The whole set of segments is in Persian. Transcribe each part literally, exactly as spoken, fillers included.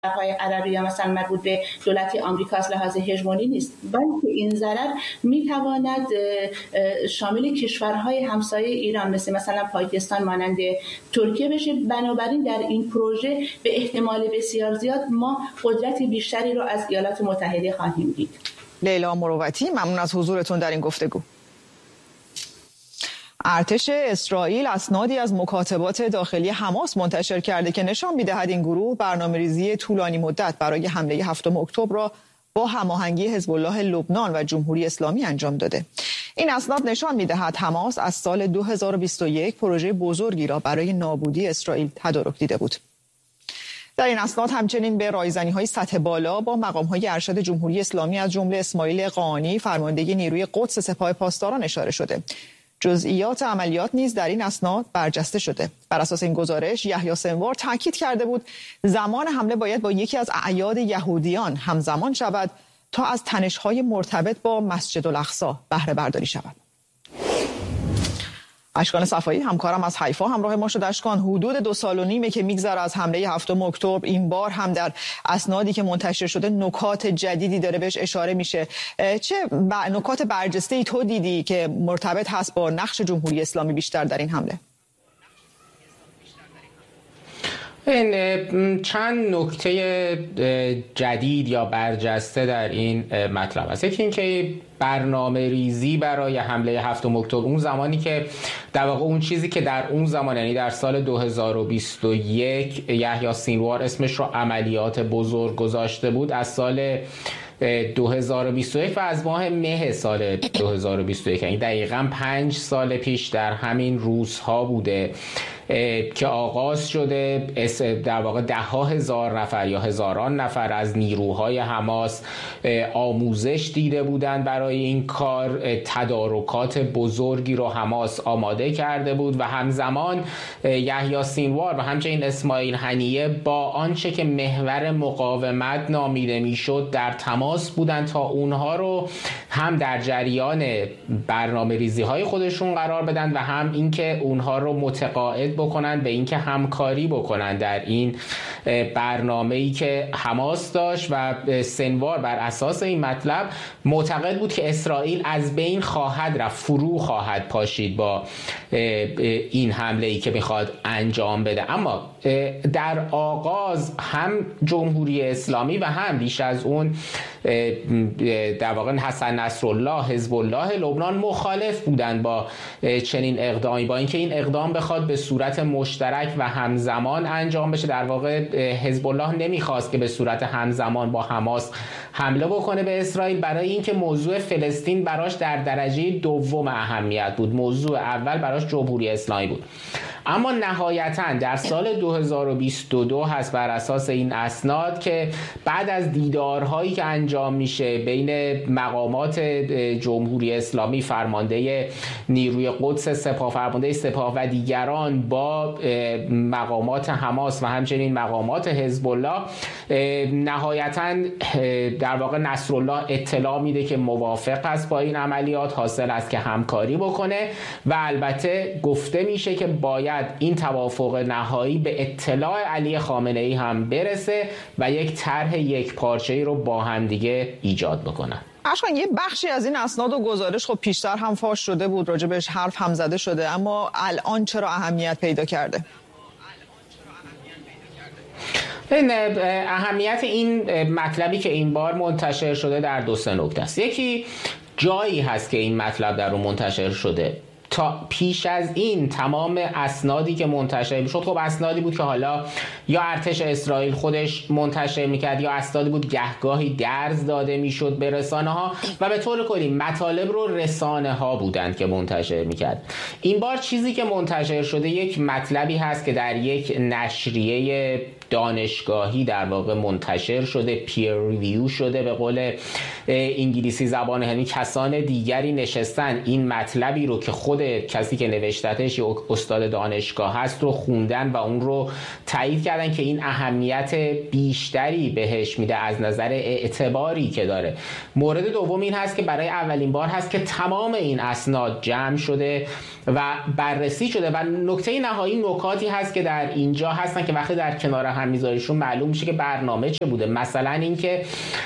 های عربی یا مثلا مربوط به دولت آمریکا از لحاظ هژمونی نیست، بلکه این ضرر میتواند شامل کشورهای همسایه ایران مثل مثلا پاکستان مانند ترکیه بشه. بنابراین در این پروژه به احتمال بسیار زیاد ما قدرت بیشتری رو از ایالات متحده خواهیم دید. لیلا مروتی، ممنون از حضورتون در این گفتگو. ارتش اسرائیل اسنادی از مکاتبات داخلی حماس منتشر کرده که نشان می‌دهد این گروه برنامه‌ریزی طولانی مدت برای حمله هفتم اکتبر را با هماهنگی حزب الله لبنان و جمهوری اسلامی انجام داده. این اسناد نشان می‌دهد حماس از سال دو هزار و بیست و یک پروژه بزرگی را برای نابودی اسرائیل تدارک دیده بود. در این اسناد همچنین به رایزنی‌های سطح بالا با مقام‌های ارشد جمهوری اسلامی از جمله اسماعیل قانی فرمانده نیروی قدس سپاه پاسداران اشاره شده. جزئیات عملیات نیز در این اسناد برجسته شده. بر اساس این گزارش یحیی سنوار تاکید کرده بود زمان حمله باید با یکی از اعیاد یهودیان همزمان شود تا از تنش‌های مرتبط با مسجد الاقصی بهره برداری شود. اشکان صفایی همکارم از حیفا همراه ما شد. اشکان، حدود دو سال و نیمه که میگذره از حمله هفتم اکتبر، این بار هم در اسنادی که منتشر شده نکات جدیدی داره بهش اشاره میشه. چه نکات برجسته ای تو دیدی که مرتبط هست با نقش جمهوری اسلامی بیشتر در این حمله؟ این چند نکته جدید یا برجسته در این مطلب است. یکی اینکه برنامه ریزی برای حمله هفتم اکتبر، اون زمانی که در واقع اون چیزی که در اون زمان یعنی در سال دو هزار و بیست و یک یحیی سینوار اسمش رو عملیات بزرگ گذاشته بود، از سال دو هزار و بیست و یک و از ماه مه سال دو هزار و بیست و یک، یعنی دقیقاً پنج سال پیش در همین روزها بوده که آغاز شده. در واقع ده ها هزار نفر یا هزاران نفر از نیروهای حماس آموزش دیده بودند برای این کار. تدارکات بزرگی رو حماس آماده کرده بود و همزمان یحیی سینوار و همچنین اسماعیل هنیه با آنچه که محور مقاومت نامیده میشد در تماس بودند تا اونها رو هم در جریان برنامه ریزی های خودشون قرار بدن و هم اینکه اونها رو متقاعد بکنن به اینکه همکاری بکنن در این برنامه‌ای که حماس داشت. و سنوار بر اساس این مطلب معتقد بود که اسرائیل از بین خواهد رفت، فرو خواهد پاشید با این حمله‌ای که میخواد انجام بده. اما در آغاز هم جمهوری اسلامی و هم بیش از اون در واقع حسن نصرالله حزب الله لبنان مخالف بودند با چنین اقدامی، با اینکه این اقدام بخواد به صورت مشترک و همزمان انجام بشه. در واقع حزب الله نمیخواست که به صورت همزمان با حماس حمله بکنه به اسرائیل، برای اینکه موضوع فلسطین براش در درجه دوم اهمیت بود، موضوع اول براش جمهوری اسلامی بود. اما نهایتاً در سال دو هزار و بیست و دو هست بر اساس این اسناد که بعد از دیدارهایی که انجام میشه بین مقامات جمهوری اسلامی، فرمانده نیروی قدس سپاه، فرمانده سپاه و دیگران با مقامات حماس و همچنین مقامات حزب الله، نهایتاً در واقع نصرالله اطلاع میده که موافق است با این عملیات، حاصل است که همکاری بکنه و البته گفته میشه که باید این توافق نهایی به اطلاع علی خامنه ای هم برسه و یک طرح یک پارچه‌ای رو با هم دیگه ایجاد بکنن. اشکان، یه بخشی از این اسناد و گزارش خب پیشتر هم فاش شده بود، راجبش حرف هم زده شده، اما الان چرا اهمیت پیدا کرده؟ اهمیت این مطلبی که این بار منتشر شده در دو سه نکته است. یکی جایی هست که این مطلب در اون منتشر شده. تا پیش از این تمام اسنادی که منتشر میشد خب اسنادی بود که حالا یا ارتش اسرائیل خودش منتشر میکرد یا اسنادی بود گهگاهی درز داده میشد به رسانه ها و به طور کلی مطالب رو رسانه ها بودند که منتشر میکرد. این بار چیزی که منتشر شده یک مطلبی هست که در یک نشریه دانشگاهی در واقع منتشر شده، پیر ریویو شده به قول انگلیسی زبان، یعنی کسان دیگری نشستن این مطلبی رو که خود کسی که نوشتتش یا استاد دانشگاه هست رو خوندن و اون رو تایید کردن که این اهمیت بیشتری بهش میده از نظر اعتباری که داره. مورد دوم این هست که برای اولین بار هست که تمام این اسناد جمع شده و بررسی شده و نکته نهایی نکاتی هست که در اینجا هستن که وقتی در کنار هم میذاریشون معلوم میشه که برنامه چه بوده. مثلا اینکه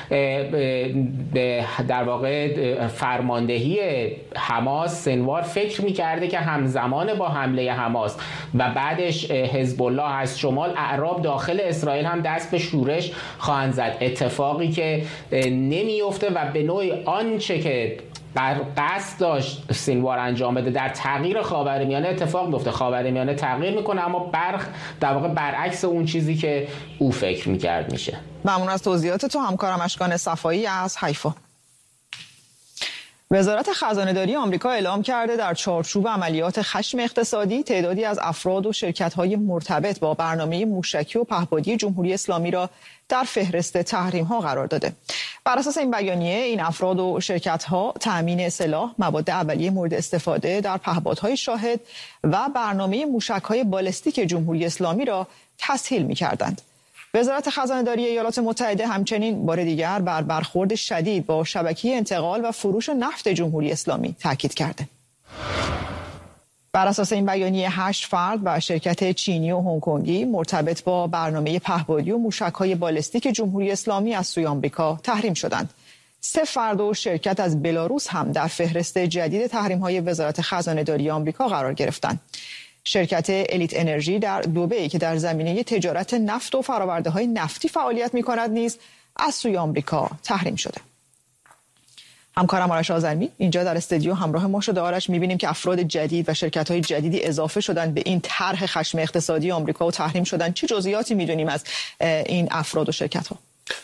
در واقع فرماندهی حماس سنوار فکر میکرده که همزمان با حمله حماس و بعدش حزب الله از شمال اعراب داخل اسرائیل هم دست به شورش خواهند زد، اتفاقی که نمیفته و به نوعی آنچه که بر قصد داشت سینوار انجام بده در تغییر خاورمیانه اتفاق میفته. خاورمیانه تغییر میکنه اما برخ در واقع برعکس اون چیزی که او فکر میکرد میشه. ممنون از توضیحات تو همکارم اشکان صفایی از حیفا. وزارت خزانه‌داری آمریکا اعلام کرده در چارچوب عملیات خشم اقتصادی تعدادی از افراد و شرکت‌های مرتبط با برنامه موشکی و پهپادی جمهوری اسلامی را در فهرست تحریم‌ها قرار داده. بر اساس این بیانیه این افراد و شرکت‌ها تأمین سلاح، مواد اولیه مورد استفاده در پهپادهای شاهد و برنامه موشک‌های بالستیک جمهوری اسلامی را تسهیل می‌کردند. وزارت خزانه‌داری ایالات متحده همچنین بار دیگر بر برخورد شدید با شبکه انتقال و فروش نفت جمهوری اسلامی تاکید کرده. بر اساس این بیانیه هشت فرد و شرکت چینی و هنگ کنگی مرتبط با برنامه پهپادی و موشک‌های بالستیک جمهوری اسلامی از سوی آمریکا تحریم شدند. سه فرد و شرکت از بلاروس هم در فهرست جدید تحریم‌های وزارت خزانه‌داری آمریکا قرار گرفتند. شرکت الیت انرژی در دبی که در زمینه تجارت نفت و فرآورده‌های نفتی فعالیت می‌کند نیز از سوی آمریکا تحریم شده. همکارم آرش آذرمی اینجا در استودیو همراه ما شده. آرش، می‌بینیم که افراد جدید و شرکت‌های جدیدی اضافه شدن به این طرح خشم اقتصادی آمریکا و تحریم شدن. چه جزئیاتی می‌دونیم از این افراد و شرکت‌ها؟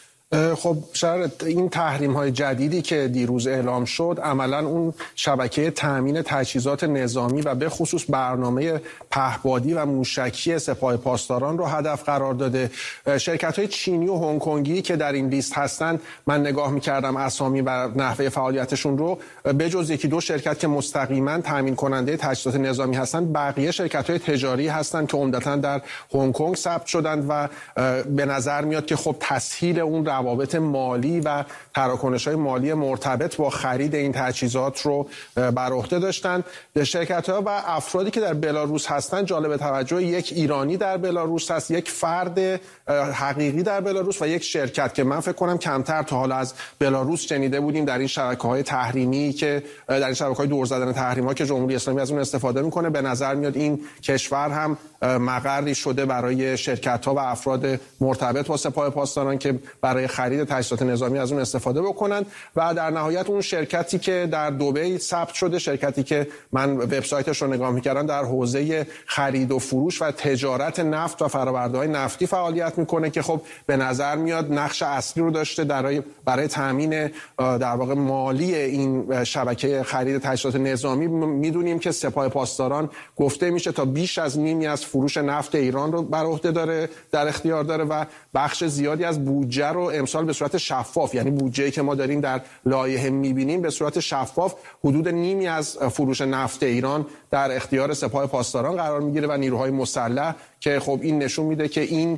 خب شرط این تحریم های جدیدی که دیروز اعلام شد عملا اون شبکه تامین تجهیزات نظامی و به خصوص برنامه پهپادی و موشکی سپاه پاسداران رو هدف قرار داده. شرکت های چینی و هنگ کنگی که در این لیست هستن، من نگاه میکردم اسامی و نحوه فعالیتشون رو، به جز یکی دو شرکت که مستقیما تامین کننده تجهیزات نظامی هستن، بقیه شرکت های تجاری هستن که عمدتاً در هنگ کنگ ثبت شدند و به نظر میاد که خب تسهیل اون روابط مالی و تراکنش‌های مالی مرتبط با خرید این تجهیزات رو بر عهده داشتند. شرکت‌ها و افرادی که در بلاروس هستند، جالب توجه، یک ایرانی در بلاروس هست، یک فرد حقیقی در بلاروس و یک شرکت که من فکر کنم کمتر تا حالا از بلاروس شنیده بودیم در این شبکه‌های تحریمی که در این شبکه‌های دور زدن تحریم‌ها که جمهوری اسلامی از اون استفاده می‌کنه. به نظر میاد این کشور هم مقری شده برای شرکت‌ها و افراد مرتبط با سپاه پاسداران که برای خرید تجهیزات نظامی از اون استفاده بکنن. و در نهایت اون شرکتی که در دبی ثبت شده، شرکتی که من وبسایتش رو نگاه می‌کردم، در حوزه خرید و فروش و تجارت نفت و فرآورده‌های نفتی فعالیت می‌کنه که خب به نظر میاد نقش اصلی رو داشته برای برای تامین در واقع مالی این شبکه خرید تجهیزات نظامی. می‌دونیم که سپاه پاسداران گفته میشه تا بیش از نیمی از فروش نفت ایران رو بر عهده داره، در اختیار داره و بخش زیادی از بودجه رو امسال به صورت شفاف، یعنی بودجه‌ای که ما داریم در لایحه می‌بینیم، به صورت شفاف حدود نیمی از فروش نفت ایران در اختیار سپاه پاسداران قرار میگیره و نیروهای مسلح، که خب این نشون میده که این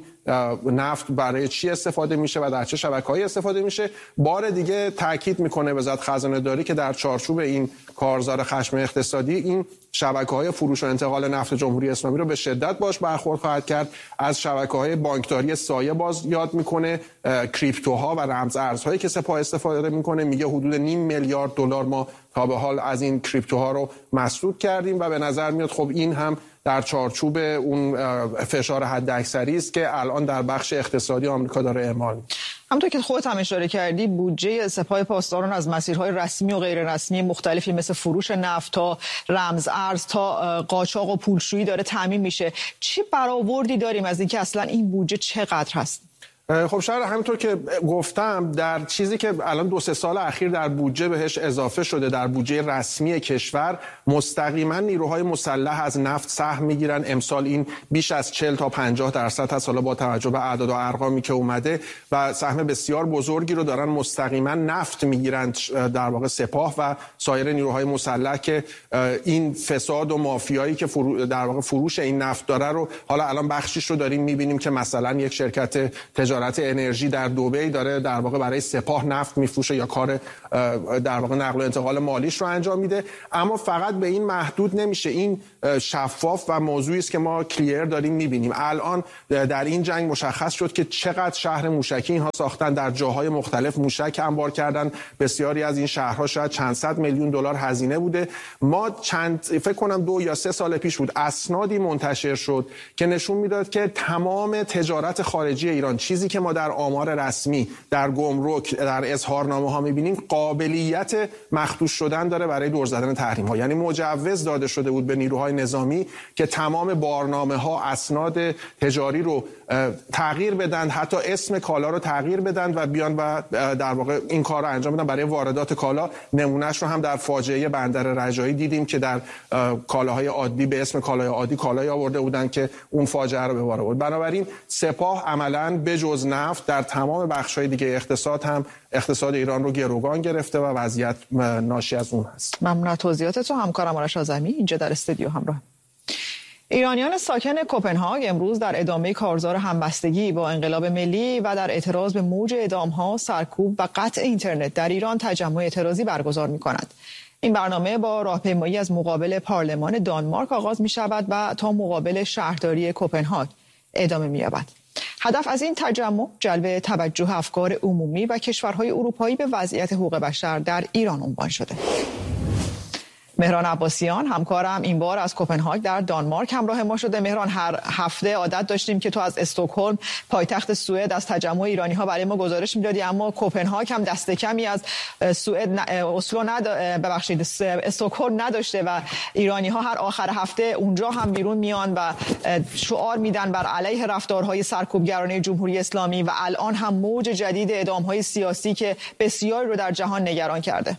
نفت برای چی استفاده میشه و در چه شبکه‌هایی استفاده میشه. بار دیگه تاکید میکنه وزارت خزانه‌داری که در چارچوب این کارزار خشم اقتصادی این شبکه‌های فروش و انتقال نفت جمهوری اسلامی رو به شدت باش برخورد خواهد کرد. از شبکه‌های بانکداری سایه باز یاد میکنه، کریپتوها و رمز ارزهایی که سپاه استفاده میکنه. میگه حدود نیم میلیارد دلار ما تا به حال از این کریپتوها رو مسدود کردیم و به نظر میاد خب این هم در چارچوب اون فشار حداکثری است که الان در بخش اقتصادی آمریکا داره اعمال میشه. همونطور که خودت هم اشاره کردی، بودجه سپاه پاسداران از مسیرهای رسمی و غیر رسمی مختلفی مثل فروش نفت تا رمز ارز تا قاچاق و پولشویی داره تامین میشه. چه برآوردی داریم از اینکه اصلا این بودجه چقدر هست؟ خب شاید همینطور که گفتم، در چیزی که الان دو سه سال اخیر در بودجه بهش اضافه شده، در بودجه رسمی کشور مستقیما نیروهای مسلح از نفت سهم میگیرن. امسال این بیش از چهل تا پنجاه درصد هست، حالا با توجه به اعداد و ارقامی که اومده، و سهم بسیار بزرگی رو دارن مستقیما نفت میگیرن در واقع سپاه و سایر نیروهای مسلح که این فساد و مافیایی که فرو در واقع فروش این نفت داره رو حالا الان بخشیش رو داریم میبینیم که مثلا یک شرکت تجارت تجارت انرژی در دبی داره در واقع برای سپاه نفت میفروشه یا کار در واقع نقل و انتقال مالیش رو انجام میده. اما فقط به این محدود نمیشه. این شفاف و موضوعی است که ما کلیر داریم میبینیم. الان در این جنگ مشخص شد که چقدر شهر موشکی اینها ساختن، در جاهای مختلف موشک انبار کردن. بسیاری از این شهرها شاید چند صد میلیون دلار هزینه بوده. ما چند فکر کنم دو یا سه سال پیش بود اسنادی منتشر شد که نشون میداد که تمام تجارت خارجی ایران، چیزی که ما در آمار رسمی، در گمرک، در اظهارنامه ها میبینیم، قابلیت مخدوش شدن داره برای دور زدن تحریم ها. یعنی مجوز داده شده بود به نیروهای نظامی که تمام بارنامه ها، اسناد تجاری رو تغییر بدن، حتی اسم کالا رو تغییر بدن و بیان و در واقع این کار رو انجام بدن برای واردات کالا. نمونهش رو هم در فاجعه بندر رجایی دیدیم که در کالاهای عادی به اسم کالای عادی کالایی آورده بودن که اون فاجعه رو به بار آورد. بنابراین سپاه عملاً به جز نفت در تمام بخش‌های دیگه اقتصاد هم اقتصاد ایران رو گروگان گرفته و وضعیت ناشی از اون هست. ممنون از توضیحاتتون همکارم آرش آذمی اینجا در استودیو همراه. ایرانیان ساکن کوپنهاگ امروز در ادامه کارزار همبستگی با انقلاب ملی و در اعتراض به موج اعدام‌ها، سرکوب و قطع اینترنت در ایران تجمع اعتراضی برگزار می‌کنند. این برنامه با راهپیمایی از مقابل پارلمان دانمارک آغاز می‌شود و تا مقابل شهرداری کوپنهاگ ادامه می‌یابد. هدف از این تجمع جلب توجه افکار عمومی و کشورهای اروپایی به وضعیت حقوق بشر در ایران عنوان شده. مهران عباسیان همکارم این بار از کوپنهاگ در دانمارک همراه ما شده. مهران، هر هفته عادت داشتیم که تو از استکهلم پایتخت سوئد از تجمع ایرانی ها برای ما گزارش میدادی، اما کوپنهاگ هم دست کمی از سوئد اسلو ند ببخشید استکهلم نداشته و ایرانی ها هر آخر هفته اونجا هم بیرون میان و شعار میدن بر علیه رفتارهای سرکوبگرانه جمهوری اسلامی و الان هم موج جدید اعدام‌های سیاسی که بسیاری رو در جهان نگران کرده.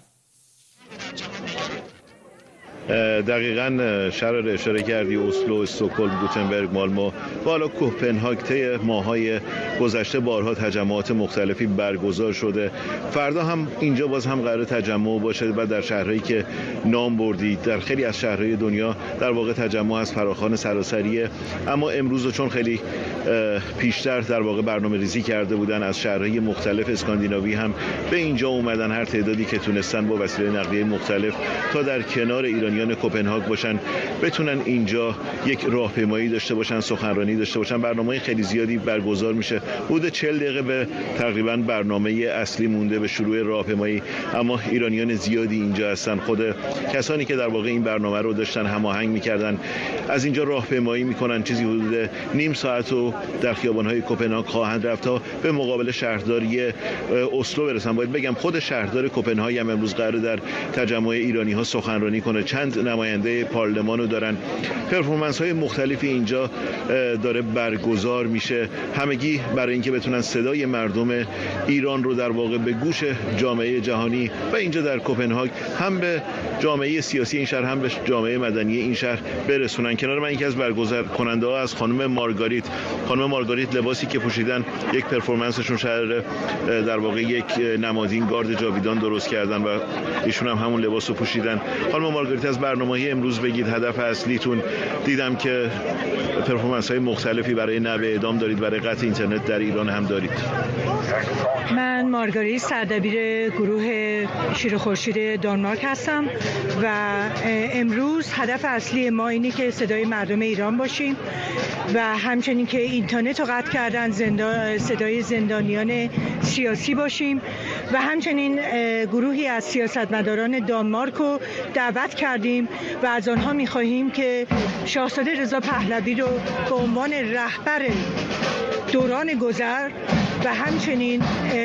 دقیقاً شهر رو اشاره کردی، اسلو، استکهلم، گوتنبرگ، مالمو و حالا کوپنهاگ طی ماه‌های گذشته بارها تجمعات مختلفی برگزار شده. فردا هم اینجا باز هم قرار تجمع باشه و در شهرهایی که نام بردید در خیلی از شهرهای دنیا در واقع تجمع از فراخوان سراسریه، اما امروز چون خیلی پیشتر در واقع برنامه‌ریزی کرده بودن از شهرهای مختلف اسکاندیناوی هم به اینجا اومدن، هر تعدادی که تونستن با وسیله نقلیه مختلف تا در کنار ایران ایرانیان کوپنهاگ باشن، بتونن اینجا یک راهپیمایی داشته باشن، سخنرانی داشته باشن. برنامه خیلی زیادی برگزار میشه. حدود چهل دقیقه به تقریبا برنامه اصلی مونده به شروع راهپیمایی، اما ایرانیان زیادی اینجا هستن. خود کسانی که در واقع این برنامه رو داشتن هماهنگ میکردن از اینجا راهپیمایی میکنن. چیزی حدود نیم ساعت رو در خیابان‌های کوپنهاگ خواهند رفت تا به مقابل شهرداری اسلو برسن. باید بگم خود شهردار کوپنهاگ هم امروز قراره در تجمع ایرانی‌ها سخنرانی کنه. چند نماینده پارلمان رو دارن. پرفورمنس‌های مختلفی اینجا داره برگزار میشه، همگی برای اینکه بتونن صدای مردم ایران رو در واقع به گوش جامعه جهانی و اینجا در کوپنهاگ هم به جامعه سیاسی این شهر هم به جامعه مدنی این شهر برسونن. کنار من یکی از برگزار کننده ها از خانم مارگاریت. خانم مارگاریت لباسی که پوشیدن یک پرفورمنسشون شهر در واقع یک نمادین گارد جاویدان درست کردن و ایشون هم همون لباس رو پوشیدن. خانم مارگاریت از برنامه امروز بگید، هدف اصلیتون. دیدم که پرفورمنس های مختلفی برای نوع اعدام دارید، برای قطع اینترنت در ایران هم دارید. من مارگاریت، سردبیر گروه شیر خورشید دانمارک هستم و امروز هدف اصلی ما اینه که صدای مردم ایران باشیم و همچنین که اینترنت رو قطع کردن زندان، صدای زندانیان سیاسی باشیم و همچنین گروهی از سیاستمداران دانمارک رو دعوت کردیم و از آنها می‌خواهیم که شاهزاده رضا پهلوی رو به عنوان رهبر دوران گذر و همچنین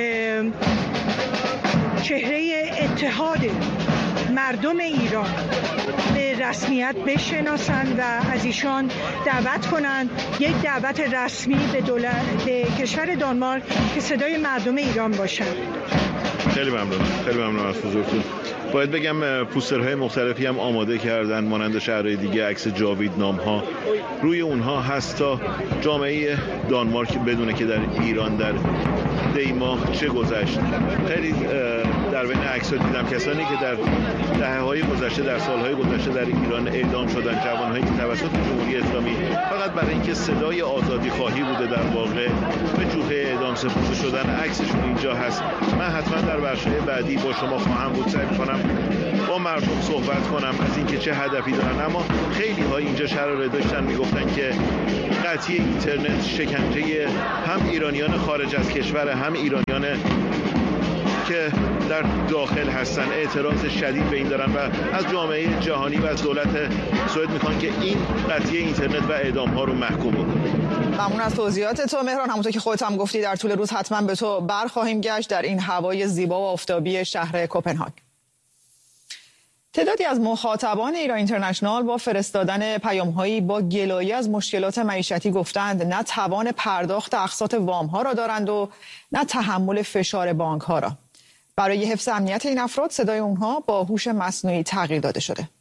چهره اتحاد مردم ایران به رسمیت بشناسند و از ایشان دعوت کنند یک دعوت رسمی به دولت به کشور دانمارک که صدای مردم ایران باشند. خیلی ممنونم. خیلی ممنونم از حضورتون. باید بگم پوسترهای مختلفی هم آماده کردن مانند شهرهای دیگه، عکس جاوید نام ها روی اونها هست تا جامعه دانمارک بدونه که در ایران در دی ماه چه گذشت. خیلی در بین عکس‌ها دیدم کسانی که در دهه‌های گذشته در سال‌های گذشته در ایران اعدام شدن، جوان‌هایی که توسط جمهوری اسلامی فقط برای اینکه صدای آزادی خواهی بوده در واقع به جوخه اعدام سپرده شدن، عکسشون اینجا هست. من حتما در بخش‌های بعدی با شما خواهم بود، سعی می‌کنم با مردم صحبت کنم از اینکه چه هدفی دارن. اما خیلی ها اینجا شراره داشتن میگفتن که قطعی اینترنت شکنجه هم ایرانیان خارج از کشور، هم ایرانیان که در داخل هستن. اعتراض شدید به این دارن و از جامعه جهانی و از دولت سوئد میخوان که این قطعی اینترنت و اعدام ها رو محکوم کنه. ممنون از توضیحات تو مهران. همونطور که خودت هم گفتی در طول روز حتما به تو برخواهیم گشت در این هوای زیبا و آفتابی شهر کوپنهاگ. تعدادی از مخاطبان ایران اینترنشنال با فرستادن پیام‌هایی با گلایه از مشکلات معیشتی گفتند نه توان پرداخت اقساط وام‌ها را دارند و نه تحمل فشار بانک‌ها را. برای حفظ امنیت این افراد صدای اونها با هوش مصنوعی تغییر داده شده.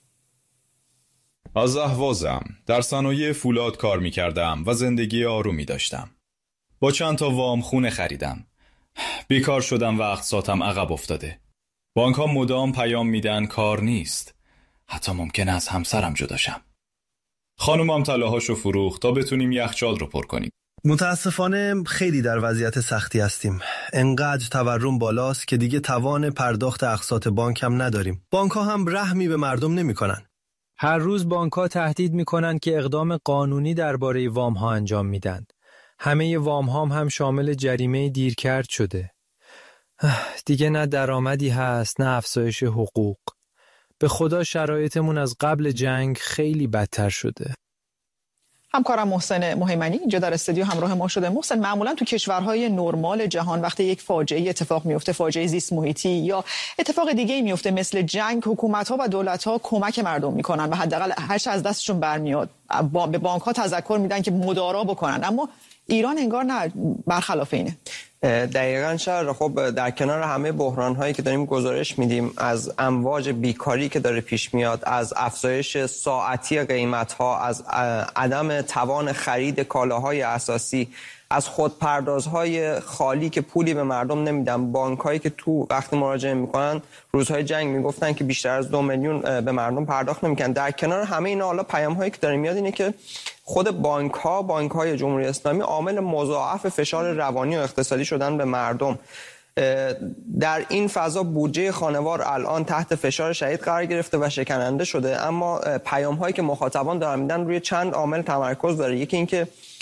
از اهوازم در صنایع فولاد کار می‌کردم و زندگی آرومی داشتم. با چند تا وام خونه خریدم. بیکار شدم و اقساطم عقب افتاده. بانک ها مدام پیام میدن کار نیست. حتی ممکنه از همسرم جداشم. خانومم طلاهاشو فروخت تا بتونیم یخچال رو پر کنیم. متاسفانه خیلی در وضعیت سختی هستیم. انقدر تورم بالاست که دیگه توان پرداخت اقساط بانک هم نداریم. بانک ها هم رحمی به مردم نمی کنن. هر روز بانک ها تهدید می کنن که اقدام قانونی درباره وام ها انجام میدن. همه وام ها هم شامل جریمه دیرکرد شده. دیگه نه درآمدی هست نه افزایش حقوق. به خدا شرایطمون از قبل جنگ خیلی بدتر شده. همکارم محسن مهیمنی اینجا در استودیو همراه ما شده. محسن، معمولا تو کشورهای نرمال جهان وقتی یک فاجعه اتفاق میفته، فاجعه زیست محیطی یا اتفاق دیگه میفته مثل جنگ، حکومت‌ها و دولت‌ها کمک مردم میکنن و حداقل هر چه از دستشون برمیاد به بانک‌ها تذکر میدن که مدارا بکنن. اما ایران انگار نه، برخلاف اینه. دقیقاً شهر. خب در کنار همه بحران‌هایی که داریم گزارش میدیم، از امواج بیکاری که داره پیش میاد، از افزایش ساعتی قیمت‌ها، از عدم توان خرید کالاهای اساسی، از خودپردازهای خالی که پولی به مردم نمیدن، بانک‌هایی که تو وقتی مراجعه میکنن روزهای جنگ میگفتن که بیشتر از دو میلیون به مردم پرداخت نمیکنن. در کنار همه اینا حالا پیام‌هایی که داره میاد اینه که خود بانک‌ها، بانک‌های جمهوری اسلامی عامل مضاعف فشار روانی و اقتصادی شدن به مردم. در این فضا بودجه خانوار الان تحت فشار شدید قرار گرفته و شکننده شده. اما پیام‌هایی که مخاطبان دارن میدن روی چند عامل تمرکز داره. یکی اینکه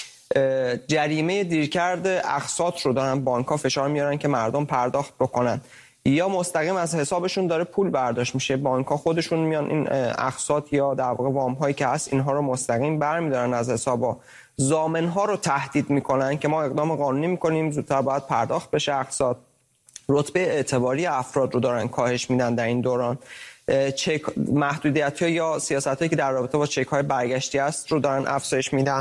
جریمه دیرکرد اقساط رو دارن بانک‌ها فشار میارن که مردم پرداخت بکنن، یا مستقیم از حسابشون داره پول برداشت میشه. بانک‌ها خودشون میان این اقساط یا در واقع وام‌هایی که هست اینها رو مستقیم برمی‌دارن از حسابا. ضامن‌ها رو تهدید میکنن که ما اقدام قانونی میکنیم، زودتر باید پرداخت بشه اقساط. رتبه اعتباری افراد رو دارن کاهش میدن در این دوران. چک محدودیت‌ها یا سیاست‌هایی که در رابطه با چک‌های برگشتی است رو دارن افزایش میدن.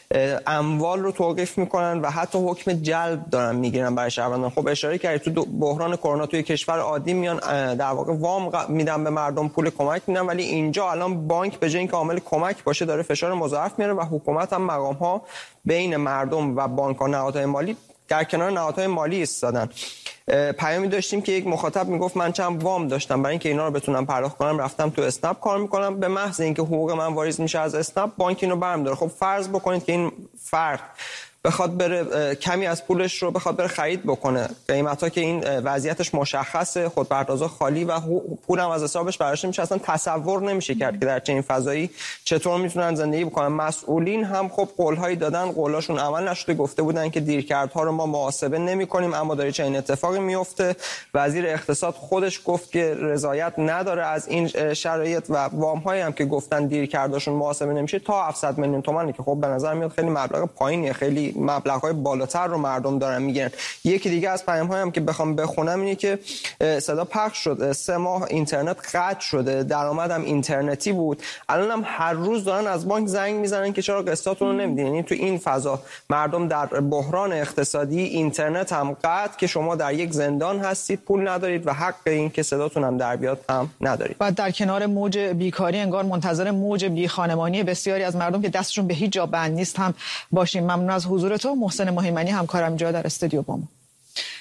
اموال رو توقیف میکنن و حتی حکم جلب دارن میگیرن برای شهروندان. خب اشاره کردید تو بحران کرونا توی کشور عادی میان در واقع وام میدن به مردم، پول کمک میدن، ولی اینجا الان بانک به جای اینکه عامل کمک باشه داره فشار مضاعف میاره و حکومت هم مقام‌ها بین مردم و بانک‌ها، نهادهای مالی در کنار نهادهای مالی ایستادن. پیامی داشتیم که یک مخاطب میگفت من چند وام داشتم، برای اینکه اینا رو بتونم پرداخت کنم رفتم تو اسنپ کار میکنم، به محض اینکه حقوق من واریز میشه از اسنپ بانک اینو برمی‌داره. خب فرض بکنید که این فرد بخواد بره کمی از پولش رو بخواد بره خرید بکنه، قیمتا که این وضعیتش مشخصه، خودپردازا خالی و پولم از حسابش برداشته میشه، اصلا تصور نمیشه کرد که در چنین فضایی چطور میتونن زندگی بکنن. مسئولین هم خب قولهایی دادن، قولاشون عمل نشده، گفته بودن که دیرکردها رو ما محاسبه نمی‌کنیم، اما داره چنین اتفاقی میفته. وزیر اقتصاد خودش گفت که رضایت نداره از این شرایط و وام‌هایی هم که گفتن دیرکرداشون محاسبه نمیشه تا هفتصد میلیون تومانی که خب به نظر میاد خیلی مبلغ پایینیه، خیلی مبلغ‌های بالاتر رو مردم دارن میگیرن. یکی دیگه از پیام‌هایی هم که بخوام بخونم اینه که صدا پخش شد، سه ماه اینترنت قطع شده، درآمدم اینترنتی بود، الانم هر روز دارن از بانک زنگ میزنن که چرا قسطاتون رو نمیدین. یعنی تو این فضا مردم در بحران اقتصادی، اینترنت هم قطع که شما در یک زندان هستید، پول ندارید و حق این که صداتون هم در بیاد هم ندارید. و در کنار موج بیکاری انگار منتظر موج بیخانمانی بسیاری از مردم که دستشون به هیچ جا بند نیست هم باشیم. ممنون از حضور تو محسن مهیمنی، همکارم اینجا در استودیو با ما.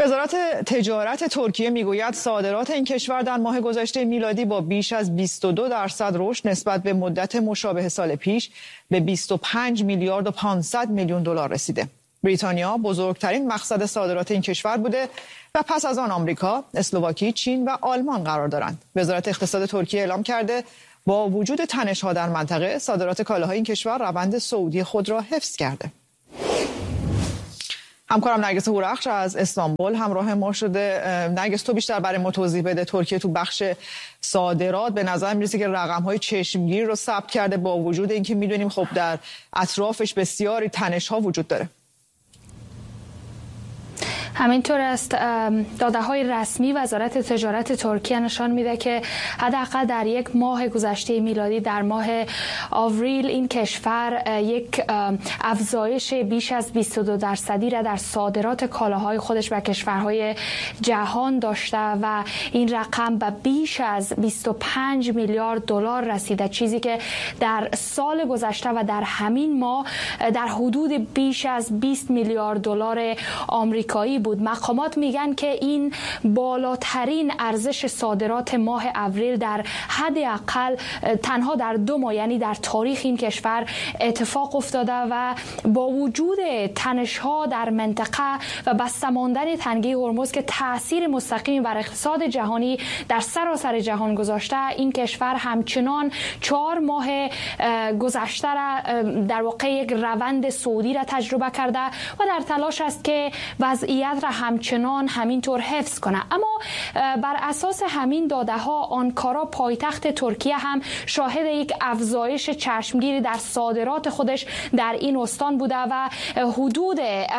وزارت تجارت ترکیه میگوید صادرات این کشور در ماه گذشته میلادی با بیش از بیست و دو درصد رشد نسبت به مدت مشابه سال پیش به بیست و پنج میلیارد و پانصد میلیون دلار رسیده. بریتانیا بزرگترین مقصد صادرات این کشور بوده و پس از آن آمریکا، اسلواکی، چین و آلمان قرار دارند. وزارت اقتصاد ترکیه اعلام کرده با وجود تنش‌ها در منطقه، صادرات کالاهای این کشور روند صعودی خود را حفظ کرده. همکارم نرگس هورخش از استانبول همراه ما شده. نرگس، تو بیشتر برای ما توضیح بده. ترکیه تو بخش صادرات به نظر میرسه که رقم‌های چشمگیری رو ثبت کرده، با وجود اینکه میدونیم خب در اطرافش بسیاری تنش‌ها وجود داره. همینطور است. داده‌های رسمی وزارت تجارت ترکیه نشان میده که حداقل در یک ماه گذشته میلادی در ماه آوریل این کشور یک افزایش بیش از بیست و دو درصدی را در صادرات کالاهای خودش به کشورهای جهان داشته و این رقم به بیش از بیست و پنج میلیارد دلار رسیده، چیزی که در سال گذشته و در همین ماه در حدود بیش از بیست میلیارد دلار آمریکایی بود. مقامات میگن که این بالاترین ارزش صادرات ماه اپریل در حداقل تنها در دو ماه، یعنی در تاریخ این کشور اتفاق افتاده و با وجود تنش‌ها در منطقه و بسته ماندن تنگه هرمز که تأثیر مستقیمی بر اقتصاد جهانی در سراسر جهان گذاشته، این کشور همچنان چهار ماه گذشته را در واقع یک روند صعودی را تجربه کرده و در تلاش است که وضعیت را همچنان همینطور حفظ کنه. اما بر اساس همین داده ها، آنکارا پایتخت ترکیه هم شاهد یک افزایش چشمگیری در صادرات خودش در این استان بوده و حدود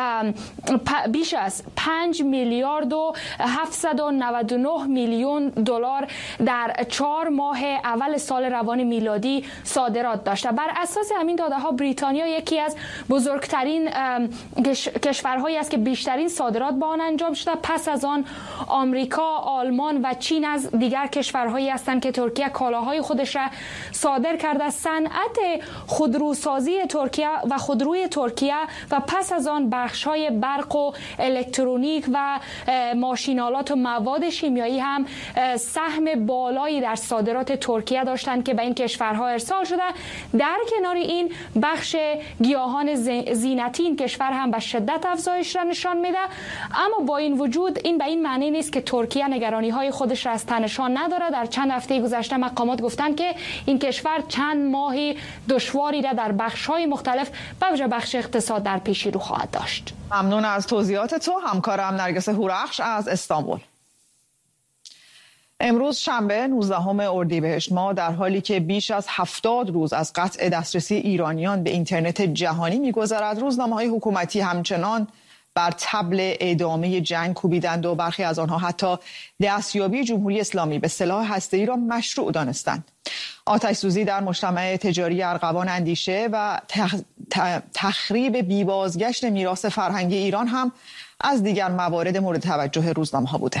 بیش از پنج میلیارد و هفتصد و نود و نه میلیون دلار در چهار ماه اول سال روان میلادی صادرات داشته. بر اساس همین داده ها، بریتانیا یکی از بزرگترین کشورهایی است که بیشترین صادرات با آن انجام شده. پس از آن آمریکا، آلمان و چین از دیگر کشورهایی هستند که ترکیه کالاهای خودش را صادر کرده. صنعت خودروسازی ترکیه و خودروی ترکیه و پس از آن بخش‌های برق و الکترونیک و ماشینالات و مواد شیمیایی هم سهم بالایی در صادرات ترکیه داشتند که به این کشورها ارسال شده. در کنار این، بخش گیاهان زینتی این کشور هم به شدت افزایش را نشان میده. اما با این وجود این به این معنی نیست که ترکیه نگرانی‌های خودش را از تنش‌ها نداره. در چند هفته گذشته مقامات گفتند که این کشور چند ماهی دشواری را در بخش‌های مختلف به ویژه بخش اقتصاد در پیش رو خواهد داشت. ممنون از توضیحات تو همکارم نرگس هورخش از استانبول. امروز شنبه نوزدهم اردیبهشت ماه، در حالی که بیش از هفتاد روز از قطع دسترسی ایرانیان به اینترنت جهانی می‌گذرد، روزنامه‌های حکومتی همچنان بر طبل ادامه جنگ کوبیدند و برخی از آنها حتی دستیابی جمهوری اسلامی به سلاح هسته‌ای را مشروع دانستند. آتش‌سوزی در مجتمع تجاری ارغوان اندیشه و تخریب بی‌بازگشت میراث فرهنگی ایران هم از دیگر موارد مورد توجه روزنامه‌ها بوده.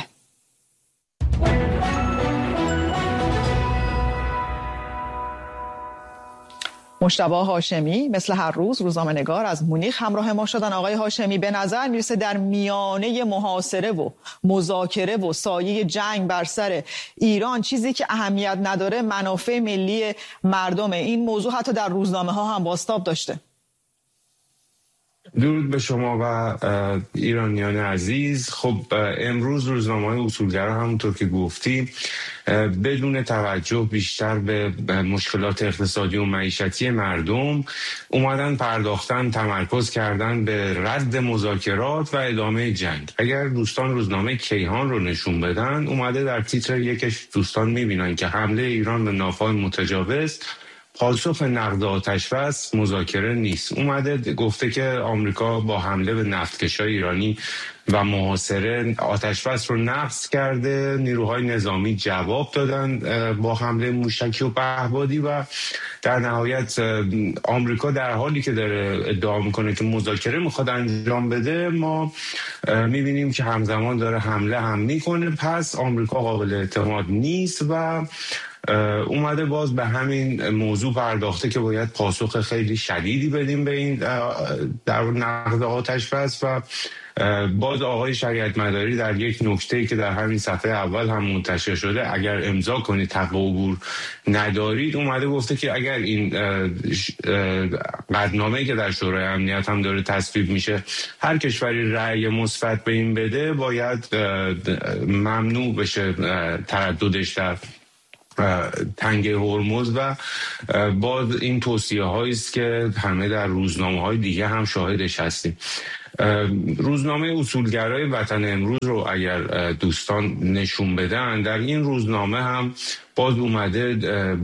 مجتبی هاشمی مثل هر روز روزنامه‌نگار از مونیخ همراه ما شدن. آقای هاشمی، به نظر میرسه در میانه محاصره و مذاکره و سایه جنگ بر سر ایران چیزی که اهمیت نداره منافع ملی مردم. این موضوع حتی در روزنامه‌ها هم بازتاب داشته. درود به شما و ایرانیان عزیز. خب امروز روزنامه‌های اصولگرا همونطور که گفتی بدون توجه بیشتر به مشکلات اقتصادی و معیشتی مردم اومدن پرداختن تمرکز کردن به رد مذاکرات و ادامه جنگ. اگر دوستان روزنامه کیهان رو نشون بدن، اومده در تیتر یکش دوستان میبینن که حمله ایران به ناوهای متجاوز پاسخ نقد آتش‌بس مذاکره نیست. اومده گفته که آمریکا با حمله به نفتکشای ایرانی و محاصره آتش‌بس رو نقض کرده، نیروهای نظامی جواب دادن با حمله موشکی و پهپادی و در نهایت آمریکا در حالی که داره ادعا میکنه که مذاکره میخواد انجام بده، ما میبینیم که همزمان داره حمله هم میکنه. پس آمریکا قابل اعتماد نیست و اومده باز به همین موضوع پرداخته که باید پاسخ خیلی شدیدی بدیم به این در نقض آتش بس و باز آقای شریعت مداری در یک نکته‌ای که در همین صفحه اول هم منتشر شده، اگر امضا کنید حق عبور ندارید، اومده گفته که اگر این قطعنامه‌ای که در شورای امنیت هم داره تصویب میشه هر کشوری رأی مثبت به این بده، باید ممنوع بشه ترددش در تنگه هرمز و باز این توصیه هایی است که همه در روزنامه های دیگه هم شاهدش هستیم. روزنامه اصولگرای وطن امروز رو اگر دوستان نشون بدن، در این روزنامه هم باز اومده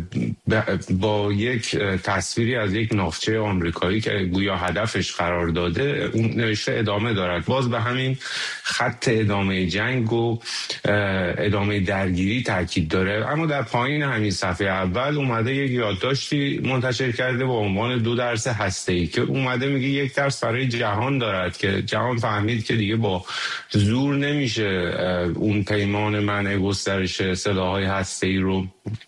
با یک تصویری از یک ناوچه آمریکایی که گویا هدفش قرار داده، اون نوشته ادامه دارد. باز به همین خط ادامه جنگ و ادامه درگیری تاکید داره. اما در پایین همین صفحه اول اومده یک یادداشتی منتشر کرده با عنوان دو درس هسته‌ای که اومده میگه یک درس برای جهان دارد که جهان فهمید که دیگه با زور نمیشه اون پیمان منع گسترش سلاح‌های هسته‌ای رو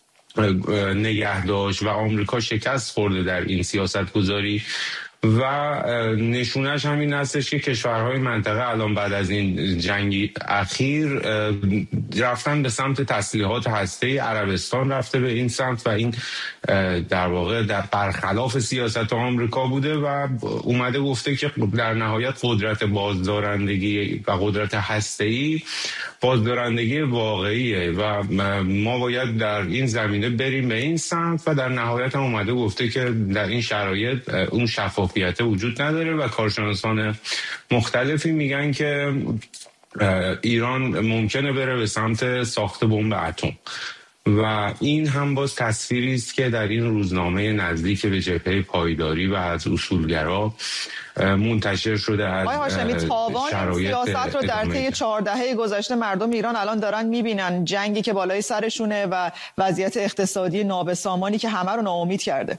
نگه داشت و آمریکا شکست خورده در این سیاست گذاری و نشونش همین هستش که کشورهای منطقه الان بعد از این جنگ اخیر رفتن به سمت تسلیحات هسته‌ای. عربستان رفته به این سمت و این در واقع در برخلاف سیاست آمریکا بوده و اومده گفته که در نهایت قدرت بازدارندگی و قدرت هسته‌ای بازدارندگی واقعیه و ما باید در این زمینه بریم به این سمت و در نهایت هم اومده گفته که در این شرایط اون شفافیت وجود نداره و کارشناسان مختلفی میگن که ایران ممکنه بره به سمت ساخت بمب اتم و این هم باز تصویری است که در این روزنامه نزدیک به جبهه پایداری و از اصولگرا منتشر شده. از آقای هاشمی، تاوان سیاست رو در طی چهار دهه گذشته مردم ایران الان دارن میبینن، جنگی که بالای سرشونه و وضعیت اقتصادی نابسامانی که همه رو ناامید کرده.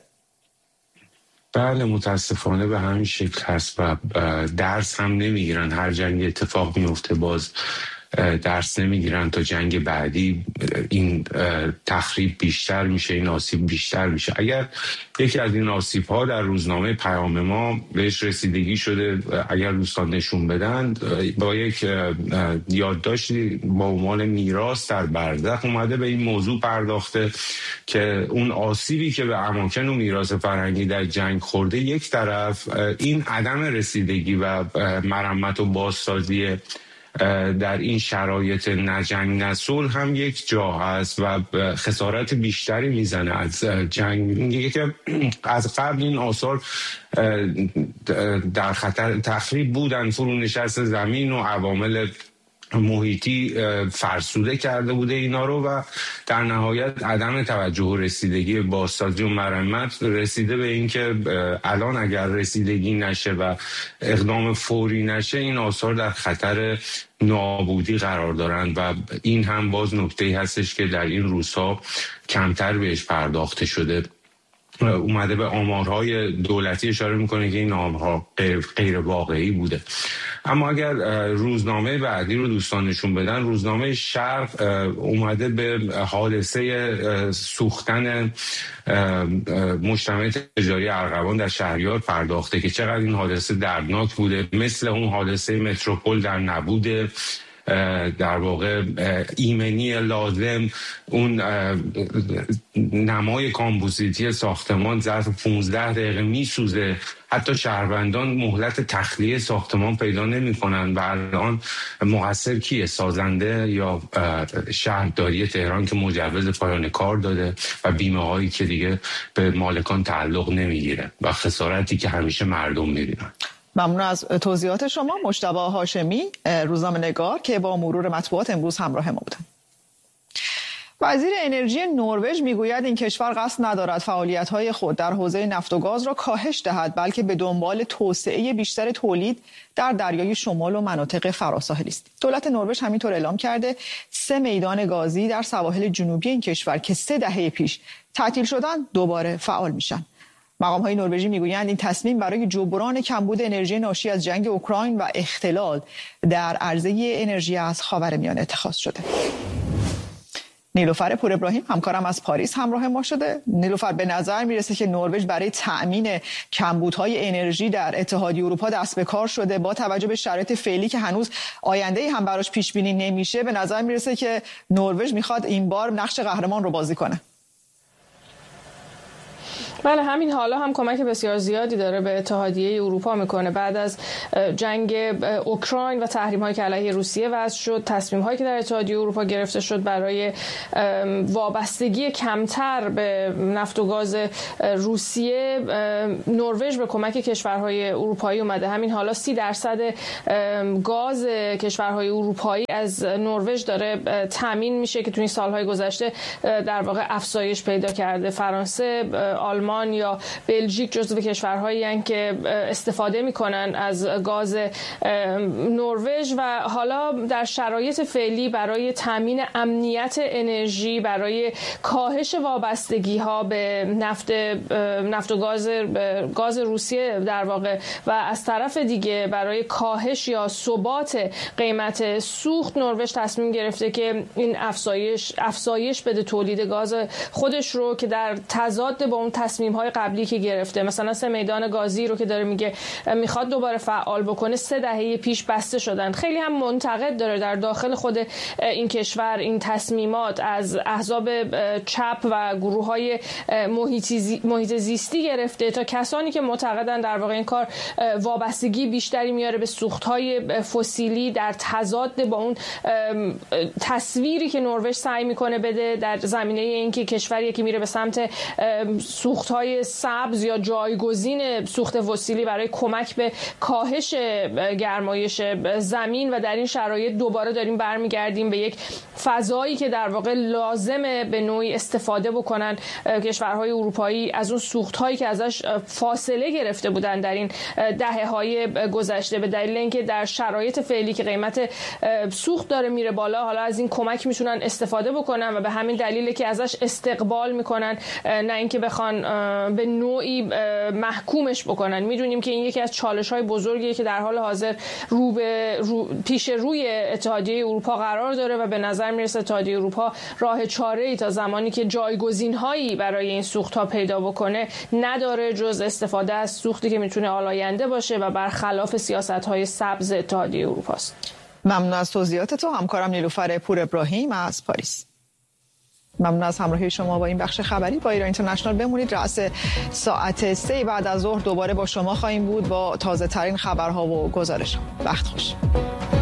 بله متاسفانه به همین شکل هست و درس هم نمیگیرن. هر جنگ اتفاق میفته باز درس نمیگیرن تا جنگ بعدی این تخریب بیشتر میشه، این آسیب بیشتر میشه. اگر یکی از این آسیب ها در روزنامه پیام ما بهش رسیدگی شده، اگر دوستان نشون بدن، با یک یادداشتی با عنوان میراث در برزخ اومده به این موضوع پرداخته که اون آسیبی که به اماکن و میراث فرهنگی در جنگ خورده، یک طرف این عدم رسیدگی و مرمت و بازسازی در این شرایط نجنگ نسل هم یک جا هست و خسارت بیشتری میزنه از جنگ. میگه که از قبل این آثار در خطر تخریب بودن، فرونشست زمین و عوامل محیطی فرسوده کرده بوده اینا رو و در نهایت عدم توجه و رسیدگی بازسازی و مرمت رسیده به این که الان اگر رسیدگی نشه و اقدام فوری نشه این آثار در خطر نابودی قرار دارند و این هم باز نکته‌ای هستش که در این روزها کمتر بهش پرداخته شده. اومده به آمارهای دولتی اشاره میکنه که این آمارها غیر, غیر واقعی بوده. اما اگر روزنامه بعدی رو دوستان نشون بدن، روزنامه شرق اومده به حادثه سوختن مجتمع تجاری ارغوان در شهریار پرداخته که چقدر این حادثه دردناک بوده، مثل اون حادثه متروپول در نبوده در واقع ایمنی لازم، اون نمای کامپوزیتی ساختمان ظرف پانزده دقیقه میسوزه، حتی شهروندان مهلت تخلیه ساختمان پیدا نمی‌کنن و الان مقصر کیه؟ سازنده یا شهرداری تهران که مجوز پایان کار داده و بیمه هایی که دیگه به مالکان تعلق نمیگیره و خسارتی که همیشه مردم می‌بینن. ممنون از توضیحات شما. مجتبی هاشمی، روزنامه‌نگار که با مرور مطبوعات امروز همراه ما بودند. وزیر انرژی نروژ میگوید این کشور قصد ندارد فعالیت‌های خود در حوزه نفت و گاز را کاهش دهد، بلکه به دنبال توسعه بیشتر تولید در دریای شمال و مناطق فراساحلی است. دولت نروژ همینطور اعلام کرده سه میدان گازی در سواحل جنوبی این کشور که سه دهه پیش تعطیل شدن دوباره فعال میشن. مقام‌های نروژی میگویند این تصمیم برای جبران کمبود انرژی ناشی از جنگ اوکراین و اختلال در عرضه انرژی از خاورمیانه اتخاذ شده. نیلوفر پور ابراهیم همکارم از پاریس همراه ما شده. نیلوفر، به نظر میرسه که نروژ برای تأمین کمبودهای انرژی در اتحادیه اروپا دست به کار شده. با توجه به شرایط فعلی که هنوز آینده هم براش پیش بینی نمیشه، به نظر میرسه که نروژ میخواد این بار نقش قهرمان رو بازی کنه. بله، همین حالا هم کمک بسیار زیادی داره به اتحادیه اروپا میکنه. بعد از جنگ اوکراین و تحریم‌هایی که علیه روسیه وضع شد، تصمیم‌هایی که در اتحادیه اروپا گرفته شد برای وابستگی کمتر به نفت و گاز روسیه، نروژ به کمک کشورهای اروپایی اومده. همین حالا سی درصد گاز کشورهای اروپایی از نروژ داره تامین میشه که تو این سالهای گذشته در واقع افزایش پیدا کرده. فرانسه، آلمان یا بلژیک جزو کشورهایی هستند که استفاده میکنن از گاز نروژ و حالا در شرایط فعلی برای تامین امنیت انرژی، برای کاهش وابستگی ها به نفت نفت و گاز گاز روسیه در واقع و از طرف دیگه برای کاهش یا ثبات قیمت سوخت، نروژ تصمیم گرفته که این افزایش افزایش بده تولید گاز خودش رو که در تضاد با اون تصمیم‌های قبلی که گرفته. مثلا سه میدان گازی رو که داره میگه میخواد دوباره فعال بکنه، سه دهه پیش بسته شدن. خیلی هم منتقد داره در داخل خود این کشور این تصمیمات از احزاب چپ و گروه‌های محیط زیستی گرفته تا کسانی که معتقدن در واقع این کار وابستگی بیشتری میاره به سوخت‌های فسیلی، در تضاد با اون تصویری که نروژ سعی میکنه بده در زمینه اینکه کشوری که میره به سمت سوخت‌های سبز یا جایگزین سوخت فسیلی برای کمک به کاهش گرمایش زمین و در این شرایط دوباره داریم برمیگردیم به یک فضایی که در واقع لازمه به نوعی استفاده بکنن کشورهای اروپایی از اون سوخت‌هایی که ازش فاصله گرفته بودن در این دهه‌های گذشته، به دلیل اینکه در شرایط فعلی که قیمت سوخت داره میره بالا، حالا از این کمک میتونن استفاده بکنن و به همین دلیله که ازش استقبال میکنن، نه اینکه بخوان به نوعی محکومش بکنن. میدونیم که این یکی از چالش‌های بزرگیه که در حال حاضر رو به رو پیش روی اتحادیه اروپا قرار داره و به نظر میرسه اتحادیه اروپا راه چاره‌ای تا زمانی که جایگزین‌هایی برای این سوخت‌ها پیدا بکنه نداره جز استفاده از سوختی که میتونه آلاینده باشه و برخلاف سیاست‌های سبز اتحادیه اروپا است. ممنون از توضیحات تو همکارم نیلوفر پور ابراهیم از پاریس. ممنون از همراهی شما با این بخش خبری با ایران اینترنشنال. بمونید، رأس ساعت سه بعد از ظهر دوباره با شما خواهیم بود با تازه ترین خبرها و گزارش‌ها. وقت خوش.